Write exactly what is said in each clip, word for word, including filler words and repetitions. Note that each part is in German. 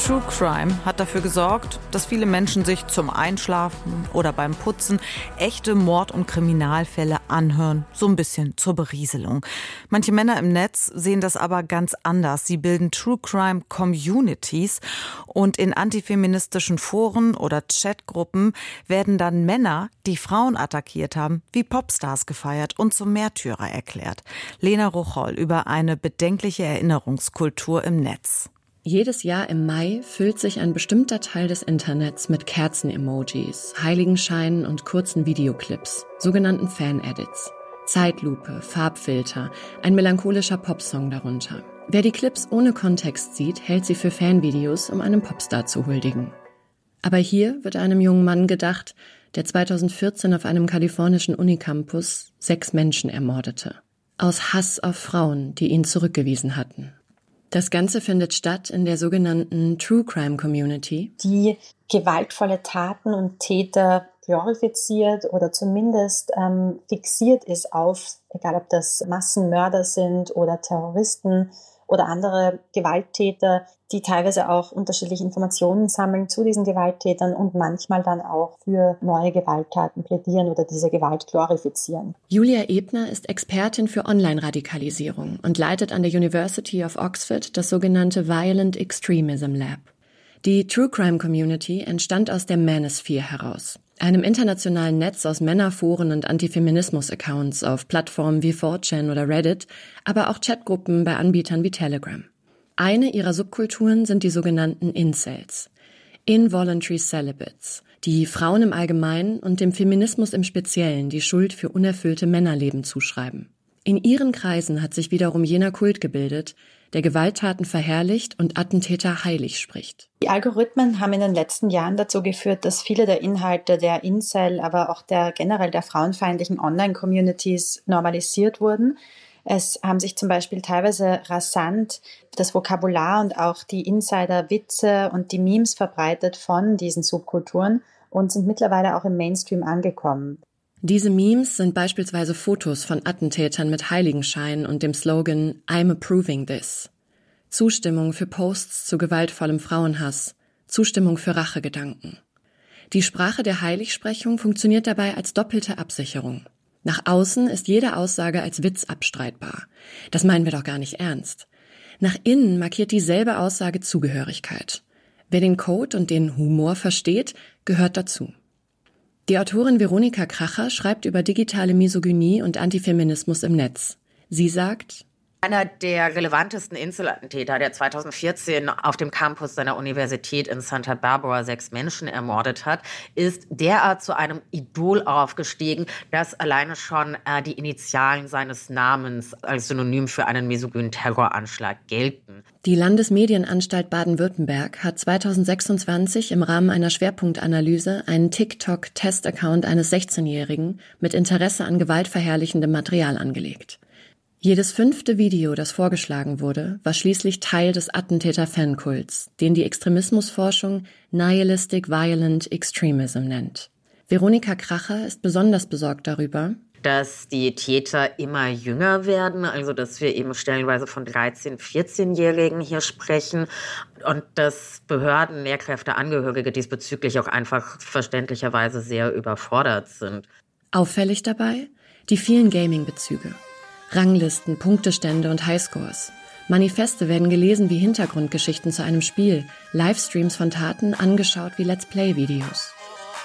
True Crime hat dafür gesorgt, dass viele Menschen sich zum Einschlafen oder beim Putzen echte Mord- und Kriminalfälle anhören, so ein bisschen zur Berieselung. Manche Männer im Netz sehen das aber ganz anders. Sie bilden True Crime Communities und in antifeministischen Foren oder Chatgruppen werden dann Männer, die Frauen attackiert haben, wie Popstars gefeiert und zum Märtyrer erklärt. Lena Rucholl über eine bedenkliche Erinnerungskultur im Netz. Jedes Jahr im Mai füllt sich ein bestimmter Teil des Internets mit Kerzen-Emojis, Heiligenscheinen und kurzen Videoclips, sogenannten Fan-Edits. Zeitlupe, Farbfilter, ein melancholischer Popsong darunter. Wer die Clips ohne Kontext sieht, hält sie für Fanvideos, um einem Popstar zu huldigen. Aber hier wird einem jungen Mann gedacht, der zweitausendvierzehn auf einem kalifornischen Unicampus sechs Menschen ermordete. Aus Hass auf Frauen, die ihn zurückgewiesen hatten. Das Ganze findet statt in der sogenannten True Crime Community, die gewaltvolle Taten und Täter glorifiziert oder zumindest ähm, fixiert ist auf, egal ob das Massenmörder sind oder Terroristen oder andere Gewalttäter, die teilweise auch unterschiedliche Informationen sammeln zu diesen Gewalttätern und manchmal dann auch für neue Gewalttaten plädieren oder diese Gewalt glorifizieren. Julia Ebner ist Expertin für Online-Radikalisierung und leitet an der University of Oxford das sogenannte Violent Extremism Lab. Die True Crime Community entstand aus der Manosphere heraus, einem internationalen Netz aus Männerforen und Antifeminismus-Accounts auf Plattformen wie four chan oder Reddit, aber auch Chatgruppen bei Anbietern wie Telegram. Eine ihrer Subkulturen sind die sogenannten Incels, Involuntary Celibates, die Frauen im Allgemeinen und dem Feminismus im Speziellen die Schuld für unerfüllte Männerleben zuschreiben. In ihren Kreisen hat sich wiederum jener Kult gebildet, der Gewalttaten verherrlicht und Attentäter heilig spricht. Die Algorithmen haben in den letzten Jahren dazu geführt, dass viele der Inhalte der Incel, aber auch der generell der frauenfeindlichen Online-Communities normalisiert wurden. Es haben sich zum Beispiel teilweise rasant das Vokabular und auch die Insider-Witze und die Memes verbreitet von diesen Subkulturen und sind mittlerweile auch im Mainstream angekommen. Diese Memes sind beispielsweise Fotos von Attentätern mit Heiligenschein und dem Slogan I'm approving this. Zustimmung für Posts zu gewaltvollem Frauenhass, Zustimmung für Rachegedanken. Die Sprache der Heiligsprechung funktioniert dabei als doppelte Absicherung. Nach außen ist jede Aussage als Witz abstreitbar. Das meinen wir doch gar nicht ernst. Nach innen markiert dieselbe Aussage Zugehörigkeit. Wer den Code und den Humor versteht, gehört dazu. Die Autorin Veronika Kracher schreibt über digitale Misogynie und Antifeminismus im Netz. Sie sagt: Einer der relevantesten Incel-Attentäter, der zweitausendvierzehn auf dem Campus seiner Universität in Santa Barbara sechs Menschen ermordet hat, ist derart zu einem Idol aufgestiegen, dass alleine schon äh, die Initialen seines Namens als Synonym für einen misogynen Terroranschlag gelten. Die Landesmedienanstalt Baden-Württemberg hat zweitausendsechsundzwanzig im Rahmen einer Schwerpunktanalyse einen TikTok-Test-Account eines sechzehnjährigen mit Interesse an gewaltverherrlichendem Material angelegt. Jedes fünfte Video, das vorgeschlagen wurde, war schließlich Teil des Attentäter-Fankults, den die Extremismusforschung Nihilistic Violent Extremism nennt. Veronika Kracher ist besonders besorgt darüber, dass die Täter immer jünger werden, also dass wir eben stellenweise von dreizehn-, vierzehnjährigen hier sprechen und dass Behörden, Lehrkräfte, Angehörige diesbezüglich auch einfach verständlicherweise sehr überfordert sind. Auffällig dabei die vielen Gaming-Bezüge. Ranglisten, Punktestände und Highscores. Manifeste werden gelesen wie Hintergrundgeschichten zu einem Spiel, Livestreams von Taten angeschaut wie Let's Play-Videos.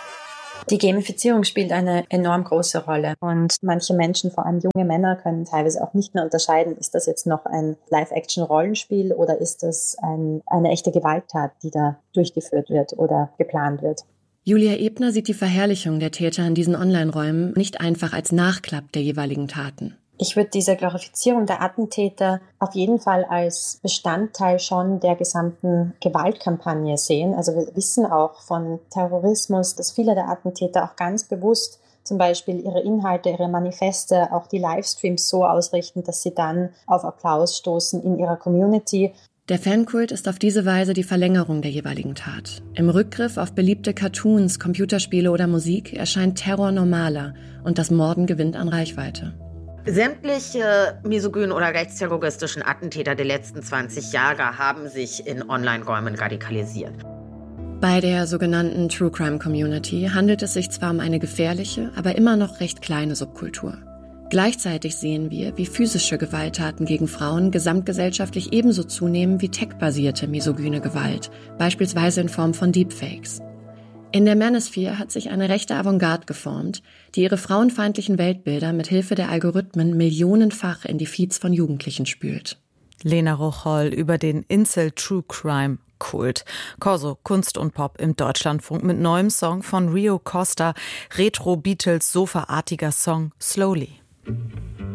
Die Gamifizierung spielt eine enorm große Rolle und manche Menschen, vor allem junge Männer, können teilweise auch nicht mehr unterscheiden, ist das jetzt noch ein Live-Action-Rollenspiel oder ist das ein, eine echte Gewalttat, die da durchgeführt wird oder geplant wird. Julia Ebner sieht die Verherrlichung der Täter in diesen Online-Räumen nicht einfach als Nachklapp der jeweiligen Taten. Ich würde diese Glorifizierung der Attentäter auf jeden Fall als Bestandteil schon der gesamten Gewaltkampagne sehen. Also wir wissen auch von Terrorismus, dass viele der Attentäter auch ganz bewusst zum Beispiel ihre Inhalte, ihre Manifeste, auch die Livestreams so ausrichten, dass sie dann auf Applaus stoßen in ihrer Community. Der Fankult ist auf diese Weise die Verlängerung der jeweiligen Tat. Im Rückgriff auf beliebte Cartoons, Computerspiele oder Musik erscheint Terror normaler und das Morden gewinnt an Reichweite. Sämtliche misogynen oder rechtsterroristischen Attentäter der letzten zwanzig Jahre haben sich in Online-Räumen radikalisiert. Bei der sogenannten True Crime Community handelt es sich zwar um eine gefährliche, aber immer noch recht kleine Subkultur. Gleichzeitig sehen wir, wie physische Gewalttaten gegen Frauen gesamtgesellschaftlich ebenso zunehmen wie tech-basierte misogyne Gewalt, beispielsweise in Form von Deepfakes. In der Manosphere hat sich eine rechte Avantgarde geformt, die ihre frauenfeindlichen Weltbilder mit Hilfe der Algorithmen millionenfach in die Feeds von Jugendlichen spült. Lena Rocholl über den Incel True Crime Kult. Corso, Kunst und Pop im Deutschlandfunk mit neuem Song von Rio Costa, Retro-Beatles-Sofa-artiger Song Slowly.